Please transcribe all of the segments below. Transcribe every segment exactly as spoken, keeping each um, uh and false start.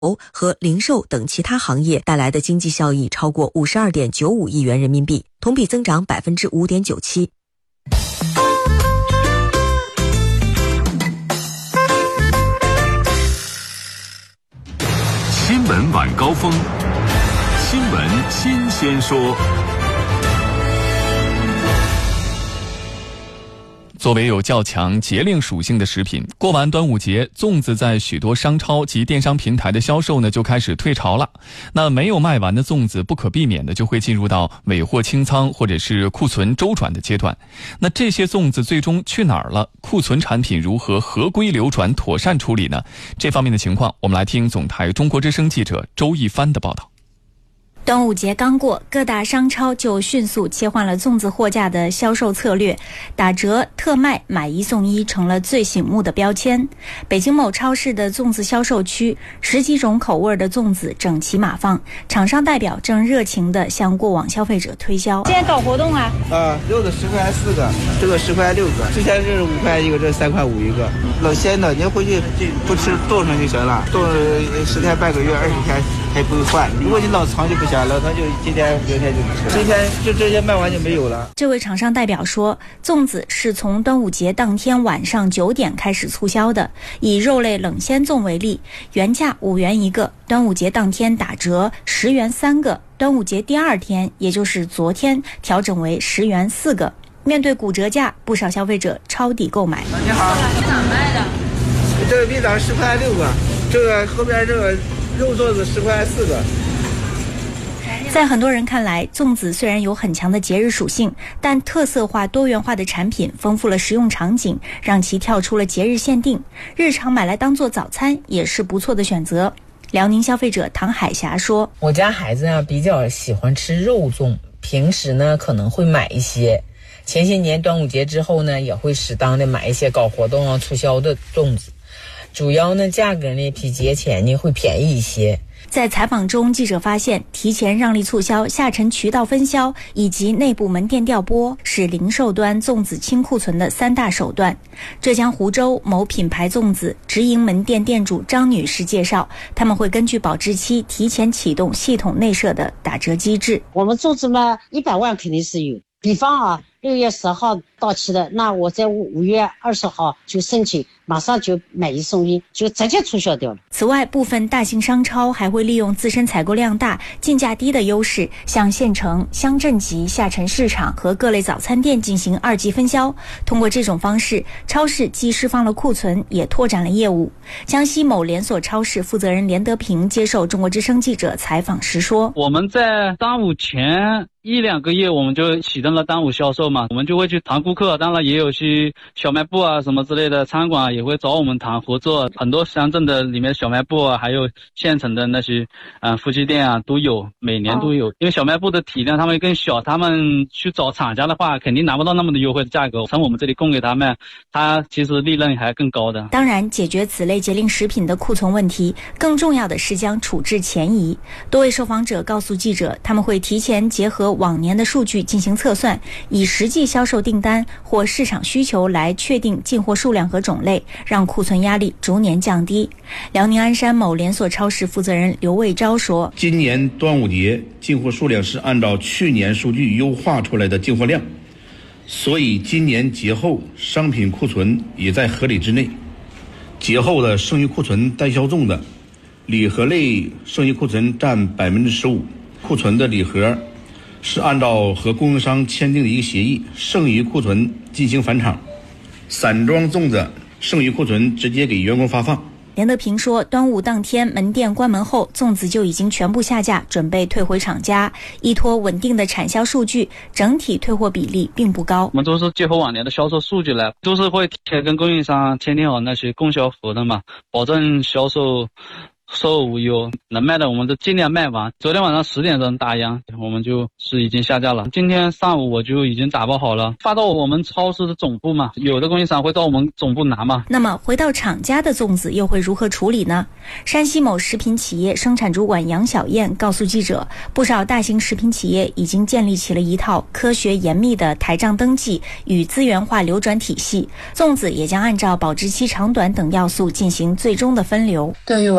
和零售等其他行业带来的经济效益超过五十二点九五亿元人民币，同比增长百分之五点九七。 新闻晚高峰，新闻新鲜说。 作为有较强节令属性的食品，过完端午节，粽子在许多商超及电商平台的销售呢就开始退潮了。那没有卖完的粽子，不可避免的就会进入到尾货清仓或者是库存周转的阶段。那这些粽子最终去哪儿了？库存产品如何合规流转、妥善处理呢？这方面的情况，我们来听总台中国之声记者周一帆的报道。 端午节刚过，各大商超就迅速切换了粽子货架的销售策略，打折、特卖、买一送一成了最醒目的标签。北京某超市的粽子销售区，十几种口味的粽子整齐码放，厂商代表正热情地向过往消费者推销。 现在搞活动啊！ 啊，柚子十块四个，这个十块六个，之前是五块一个，这三块五一个。冷鲜的，您回去不吃冻上就行了，冻十天半个月、二十天还不会坏。如果你冷藏就不行。冷藏就今天明天就不吃，今天就这些卖完就没有了。 这位厂商代表说，粽子是从端午节当天晚上九点开始促销的。以肉类冷鲜粽为例，原价五元一个，端午节当天打折十元三个，端午节第二天，也就是昨天调整为十元四个。面对骨折价，不少消费者抄底购买。 啊、你好， 你哪卖的？ 这个冰枣十块六个，这个后边这个肉粽子十块四个。 在很多人看来，粽子虽然有很强的节日属性，但特色化多元化的产品丰富了食用场景，让其跳出了节日限定，日常买来当做早餐也是不错的选择。辽宁消费者唐海霞说， 我家孩子啊比较喜欢吃肉粽，平时呢可能会买一些，前些年端午节之后呢也会适当的买一些搞活动啊促销的粽子，主要呢价格呢比节前呢会便宜一些。 在采访中，记者发现，提前让利促销、下沉渠道分销以及内部门店调拨是零售端粽子清库存的三大手段。浙江湖州某品牌粽子直营门店店主张女士介绍，他们会根据保质期提前启动系统内设的打折机制。 我们粽子嘛，一百万肯定是有。比方啊，六月十号到期的，那我在五月二十号就申请，马上就买一送一，就直接促销掉了。 此外，部分大型商超还会利用自身采购量大、进价低的优势，向县城、乡镇级下沉市场和各类早餐店进行二级分销。通过这种方式，超市既释放了库存，也拓展了业务。江西某连锁超市负责人连德平接受中国之声记者采访时说， 我们在端午前一两个月我们就启动了端午销售嘛，我们就会去谈顾客，当然也有去小卖部啊什么之类的餐馆也会找我们谈合作，很多乡镇的里面小卖部啊，还有县城的那些嗯、呃、夫妻店啊都有，每年都有。因为小卖部的体量他们更小，他们去找厂家的话肯定拿不到那么的优惠的价格，从我们这里供给他们，他其实利润还更高的。 当然，解决此类节令食品的库存问题，更重要的是将处置前移。多位受访者告诉记者，他们会提前结合往年的数据进行测算，以实际销售订单或市场需求来确定进货数量和种类，让库存压力逐年降低。辽宁鞍山某连锁超市负责人刘卫昭说， 今年端午节进货数量是按照去年数据优化出来的进货量，所以今年节后商品库存也在合理之内。节后的剩余库存待销中的礼盒类剩余库存占百分之十五，库存的礼盒是按照和供应商签订的一个协议，剩余库存进行返厂，散装粽子剩余库存直接给员工发放。 连德平说，端午当天门店关门后，粽子就已经全部下架，准备退回厂家。依托稳定的产销数据，整体退货比例并不高。 我们都是结合往年的销售数据来，都是会提前跟供应商签订好那些供销合同嘛，保证销售售无忧，能卖的我们都尽量卖完。昨天晚上十点钟打烊，我们就是已经下架了。今天上午我就已经打包好了，发到我们超市的总部嘛，有的供应商会到我们总部拿嘛。 那么回到厂家的粽子又会如何处理呢？山西某食品企业生产主管杨小燕告诉记者，不少大型食品企业已经建立起了一套科学严密的台账登记与资源化流转体系，粽子也将按照保质期长短等要素进行最终的分流。 对于完好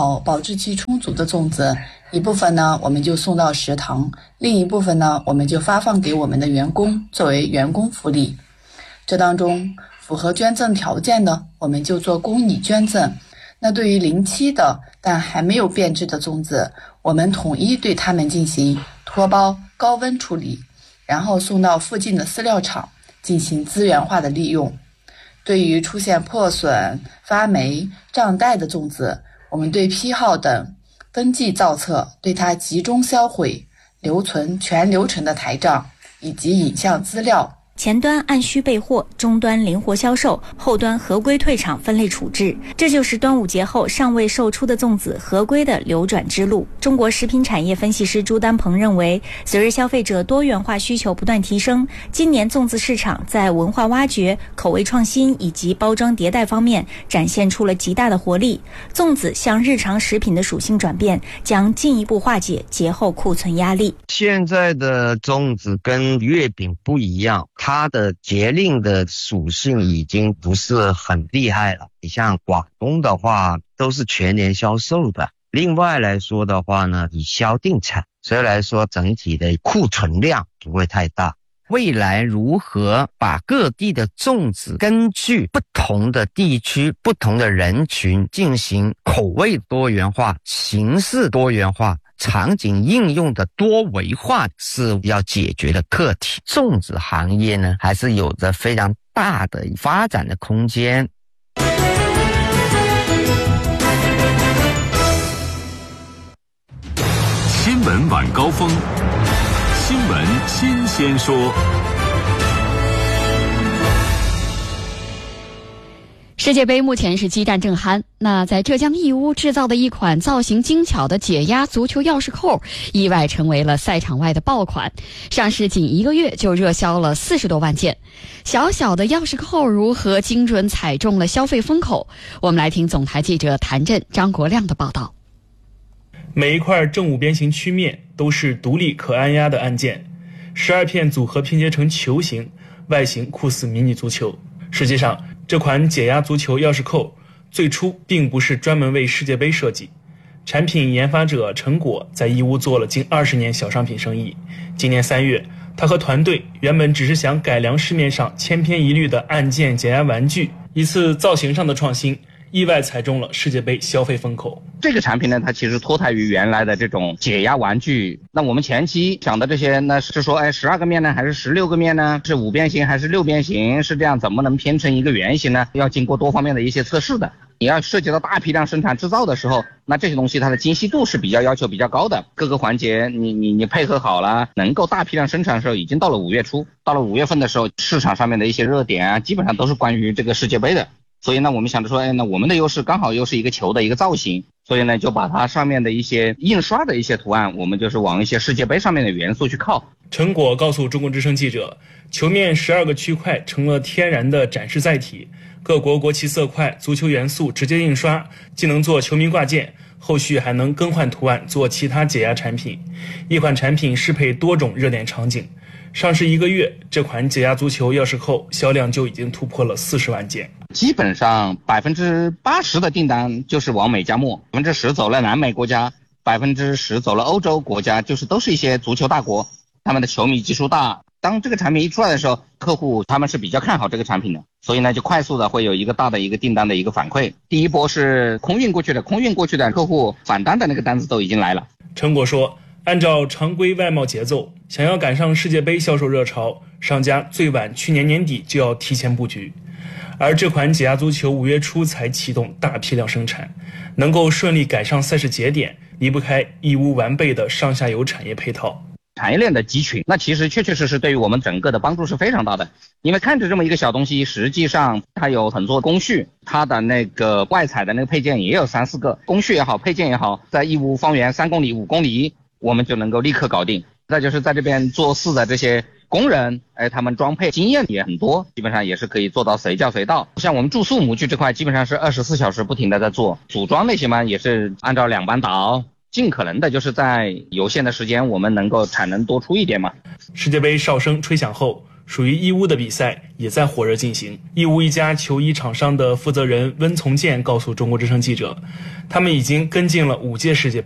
好保质期充足的粽子，一部分呢我们就送到食堂，另一部分呢我们就发放给我们的员工作为员工福利。这当中符合捐赠条件的，我们就做公益捐赠。那对于临期的但还没有变质的粽子，我们统一对它们进行脱包、高温处理，然后送到附近的饲料厂进行资源化的利用。对于出现破损、发霉、胀袋的粽子，我们对批号等登记造册，对它集中销毁，留存全流程的台账以及影像资料。 前端按需备货，终端灵活销售，后端合规退场分类处置，这就是端午节后尚未售出的粽子合规的流转之路。中国食品产业分析师朱丹鹏认为，随着消费者多元化需求不断提升，今年粽子市场在文化挖掘、口味创新以及包装迭代方面展现出了极大的活力。粽子向日常食品的属性转变，将进一步化解节后库存压力。 现在的粽子跟月饼不一样，它的节令的属性已经不是很厉害了。你像广东的话都是全年销售的，另外来说的话呢，以销定产，所以来说整体的库存量不会太大。未来如何把各地的粽子根据不同的地区、不同的人群进行口味多元化、形式多元化、场景应用的多维化，是要解决的课题。粽子行业呢，还是有着非常大的发展的空间。 新闻晚高峰，新闻新鲜说。 世界杯目前是激战正酣，那在浙江义乌制造的一款造型精巧的解压足球钥匙扣，意外成为了赛场外的爆款，上市仅一个月就热销了四十多万件。小小的钥匙扣如何精准踩中了消费风口？我们来听总台记者谭震、张国亮的报道。 每一块正五边形曲面都是独立可按压的按键，十二片组合拼接成球形，外形酷似迷你足球。实际上，这款解压足球钥匙扣最初并不是专门为世界杯设计，产品研发者陈果在义乌做了近二十年小商品生意。今年三月，他和团队原本只是想改良市面上千篇一律的按键解压玩具，一次造型上的创新意外踩中了世界杯消费风口。 这个产品呢，它其实脱胎于原来的这种解压玩具。那我们前期想的这些呢，是说，哎，十二个面呢，还是十六个面呢？是五边形还是六边形？是这样，怎么能拼成一个圆形呢？要经过多方面的一些测试的。你要涉及到大批量生产制造的时候，那这些东西它的精细度是比较要求比较高的，各个环节你你你配合好了，能够大批量生产的时候，已经到了五月初，到了五月份的时候，市场上面的一些热点啊，基本上都是关于这个世界杯的。所以呢，我们想着说，哎，那我们的优势刚好又是一个球的一个造型，所以呢，就把它上面的一些印刷的一些图案，我们就是往一些世界杯上面的元素去靠。 陈果告诉中国之声记者，球面十二个区块成了天然的展示载体，各国国旗色块、足球元素直接印刷，既能做球迷挂件，后续还能更换图案做其他解压产品。一款产品适配多种热点场景。上市一个月，这款解压足球钥匙扣销量就已经突破了四十万件。 基本上百分之八十的订单就是往美加墨，百分之十走了南美国家，百分之十走了欧洲国家，就是都是一些足球大国，他们的球迷基数大。当这个产品一出来的时候，客户他们是比较看好这个产品的，所以呢，就快速的会有一个大的一个订单的一个反馈。第一波是空运过去的，空运过去的客户返单的那个单子都已经来了。 陈果说，按照常规外贸节奏，想要赶上世界杯销售热潮，商家最晚去年年底就要提前布局。而这款解压足球五月初才启动大批量生产，能够顺利赶上赛事节点，离不开义乌完备的上下游产业配套。 产业链的集群，那其实确确实实对于我们整个的帮助是非常大的。因为看着这么一个小东西，实际上它有很多工序，它的那个外采的那个配件也有三四个，工序也好，配件也好，在义乌方圆三公里、五公里，我们就能够立刻搞定。再就是在这边做事的这些工人，哎，他们装配经验也很多，基本上也是可以做到随叫随到。像我们注塑模具这块，基本上是二十四小时不停的在做。组装那些嘛，也是按照两班倒，尽可能的就是在有限的时间，我们能够产能多出一点嘛。 世界杯哨声吹响后， 属于义乌的比赛也在火热进行。义乌一家球衣厂商的负责人温从建告诉中国之声记者，他们已经跟进了五届世界